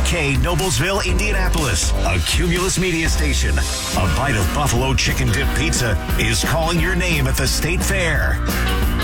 KFGK Noblesville, Indianapolis, a Cumulus media station. A bite of buffalo chicken dip pizza is calling your name at the State Fair.